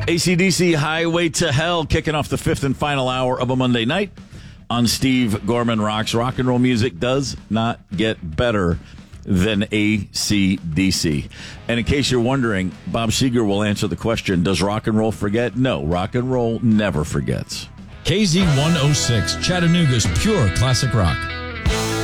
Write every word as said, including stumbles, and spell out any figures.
A C D C Highway to Hell, kicking off the fifth and final hour of a Monday night on Steve Gorman Rocks. Rock and roll music does not get better than A C D C. And in case you're wondering, Bob Seger will answer the question, does rock and roll forget? No, rock and roll never forgets. K Z one oh six, Chattanooga's pure classic rock.